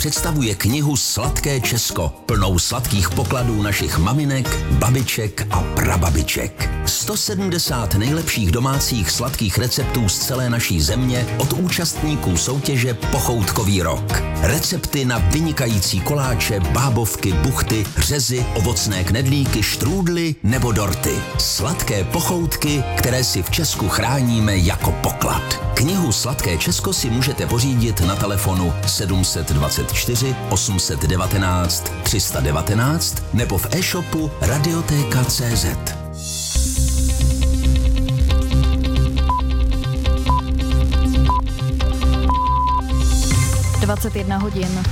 představuje knihu Sladké Česko, plnou sladkých pokladů našich maminek, babiček a prababiček. 170 nejlepších domácích sladkých receptů z celé naší země od účastníků soutěže Pochoutkový rok. Recepty na vynikající koláče, bábovky, buchty, řezy, ovocné knedlíky, štrůdly nebo dorty. Sladké pochoutky, které si v Česku chráníme jako poklad. Knihu Sladké Česko si můžete pořídit na telefonu 724 819 319 nebo v e-shopu Radioteka.cz. 21 hodin.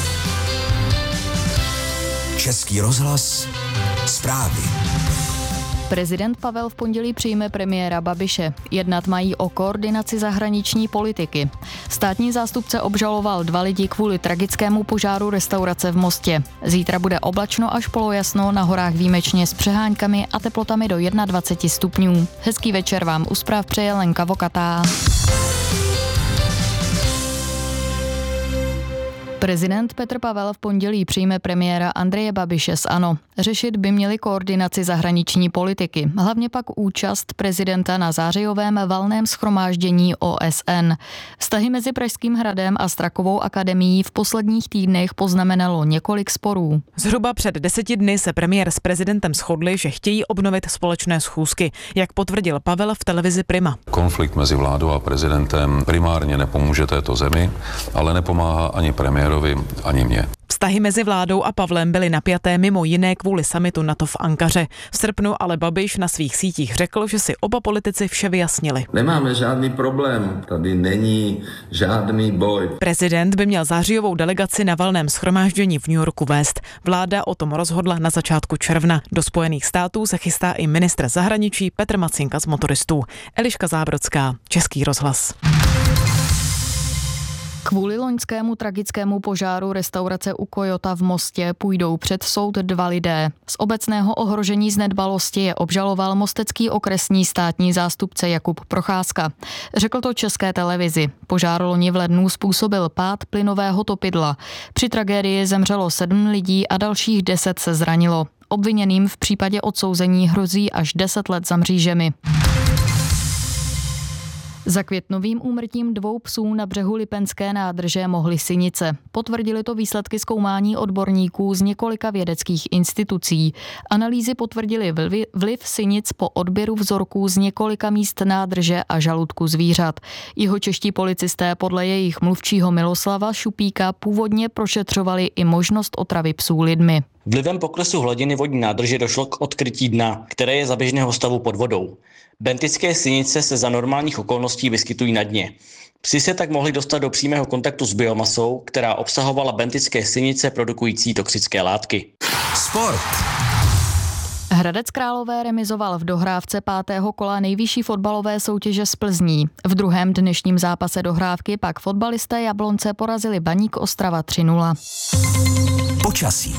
Český rozhlas, zprávy. Prezident Pavel v pondělí přijme premiéra Babiše. Jednat mají o koordinaci zahraniční politiky. Státní zástupce obžaloval 2 lidi kvůli tragickému požáru restaurace v Mostě. Zítra bude oblačno až polojasno, na horách výjimečně s přeháňkami a teplotami do 21 stupňů. Hezký večer vám u zpráv přeje Lenka Vokatá. Prezident Petr Pavel v pondělí přijme premiéra Andreje Babiše z ANO. Řešit by měli koordinaci zahraniční politiky, hlavně pak účast prezidenta na zářijovém valném shromáždění OSN. Vztahy mezi Pražským hradem a Strakovou akademií v posledních týdnech poznamenalo několik sporů. Zhruba před 10 dny se premiér s prezidentem shodli, že chtějí obnovit společné schůzky, jak potvrdil Pavel v televizi Prima. Konflikt mezi vládou a prezidentem primárně nepomůže této zemi, ale nepomáhá ani premiérovi, ani mně. Vztahy mezi vládou a Pavlem byly napjaté mimo jiné kvůli summitu NATO v Ankaře. V srpnu ale Babiš na svých sítích řekl, že si oba politici vše vyjasnili. Nemáme žádný problém, tady není žádný boj. Prezident by měl zářijovou delegaci na valném shromáždění v New Yorku vést. Vláda o tom rozhodla na začátku června. Do Spojených států se chystá i ministr zahraničí Petr Macinka z Motoristů. Eliška Zábrodská, Český rozhlas. Kvůli loňskému tragickému požáru restaurace u Kojota v Mostě půjdou před soud 2 lidé. Z obecného ohrožení z nedbalosti je obžaloval mostecký okresní státní zástupce Jakub Procházka. Řekl to České televizi. Požár loni v lednu způsobil pád plynového topidla. Při tragédii zemřelo 7 lidí a dalších 10 se zranilo. Obviněným v případě odsouzení hrozí až 10 let za mřížemi. Za květnovým úmrtím 2 psů na břehu Lipenské nádrže mohly sinice. Potvrdili to výsledky zkoumání odborníků z několika vědeckých institucí. Analýzy potvrdily vliv sinic po odběru vzorků z několika míst nádrže a žaludku zvířat. Jihočeští policisté podle jejich mluvčího Miloslava Šupíka původně prošetřovali i možnost otravy psů lidmi. Vlivem poklesu hladiny vodní nádrže došlo k odkrytí dna, které je za běžného stavu pod vodou. Bentické sinice se za normálních okolností vyskytují na dně. Psi se tak mohli dostat do přímého kontaktu s biomasou, která obsahovala bentické sinice produkující toxické látky. Sport. Hradec Králové remizoval v dohrávce 5. kola nejvyšší fotbalové soutěže z Plzní. V druhém dnešním zápase dohrávky pak fotbalisté Jablonce porazili Baník Ostrava 3-0. Počasí.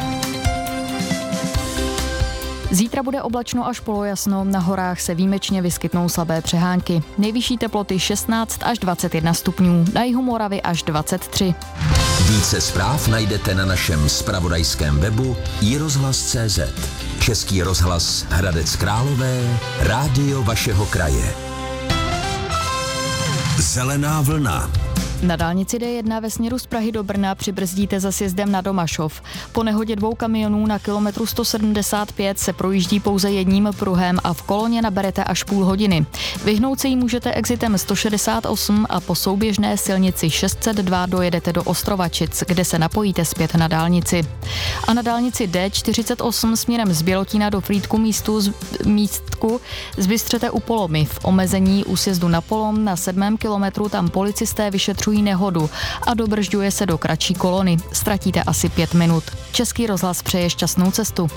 Zítra bude oblačno až polojasno, na horách se výjimečně vyskytnou slabé přehánky. Nejvyšší teploty 16 až 21 stupňů, na jihu Moravy až 23. Více zpráv najdete na našem zpravodajském webu iRozhlas.cz. Český rozhlas Hradec Králové, rádio vašeho kraje. Zelená vlna. Na dálnici D1 ve směru z Prahy do Brna přibrzdíte za sjezdem na Domašov. Po nehodě 2 kamionů na kilometru 175 se projíždí pouze jedním pruhem a v koloně naberete až půl hodiny. Vyhnout se jí můžete exitem 168 a po souběžné silnici 602 dojedete do Ostrovačic, kde se napojíte zpět na dálnici. A na dálnici D48 směrem z Bělotína do Frýdku místku zbystřete u Polomy. V omezení u sjezdu na Polom na 7. kilometru tam policisté vyšetřují nehodu a dobržďuje se do kratší kolony. Ztratíte asi 5 minut. Český rozhlas přeje šťastnou cestu.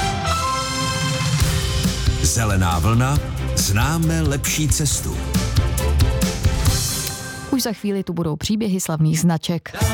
Zelená vlna, známe lepší cestu. Už za chvíli tu budou příběhy slavných značek.